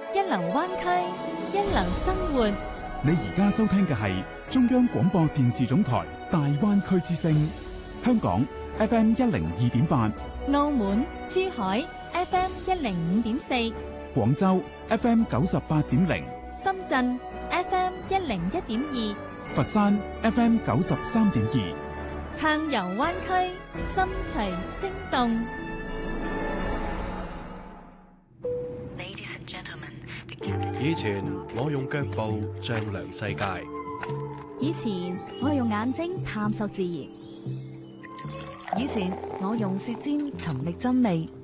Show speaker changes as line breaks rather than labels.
一流灣區，一流生活。
你而家收聽嘅係中央廣播電視總台大灣區之聲，香港 FM 102.8，
澳門、珠海 FM 105.4，
廣州 FM 98.0，
深圳 FM 101.2，
佛山 FM 93.2，
暢遊灣區，心隨聲動。
以前我用腳步丈量世界，
以前我用眼睛探索自然，
以前我用舌尖尋覓真味，